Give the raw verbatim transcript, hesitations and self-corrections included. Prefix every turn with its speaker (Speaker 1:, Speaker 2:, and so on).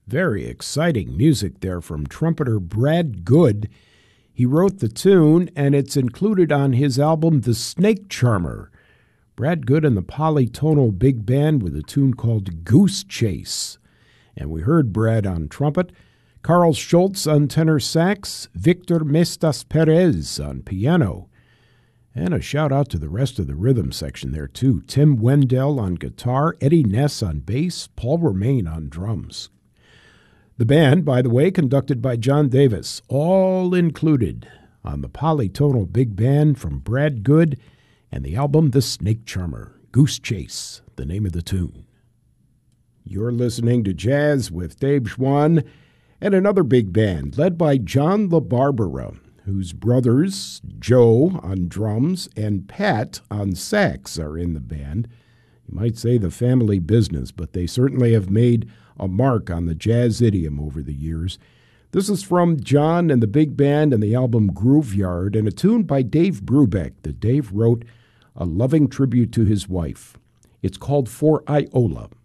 Speaker 1: Very exciting music there from trumpeter Brad Good. He wrote the tune, and it's included on his album The Snake Charmer. Brad Good and the Polytonal Big Band with a tune called Goose Chase. And we heard Brad on trumpet, Carl Schultz on tenor sax, Victor Mestas Perez on piano. And a shout out to the rest of the rhythm section there too. Tim Wendell on guitar, Eddie Ness on bass, Paul Romain on drums. The band, by the way, conducted by John Davis, all included on the Polytonal Big Band from Brad Good and the album The Snake Charmer, Goose Chase, the name of the tune. You're listening to Jazz with Dave Schwann and another big band led by John LaBarbera, whose brothers Joe on drums and Pat on sax are in the band. You might say the family business, but they certainly have made a mark on the jazz idiom over the years. This is from John and the Big Band and the album Grooveyard, and a tune by Dave Brubeck that Dave wrote a loving tribute to his wife. It's called For Iola.